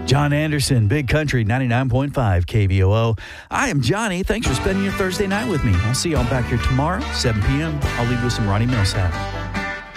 John Anderson, Big Country 99.5 KVOO. I am Johnny. Thanks for spending your Thursday night with me. I'll see y'all back here tomorrow, 7 p.m. I'll leave with some Ronnie Millsap.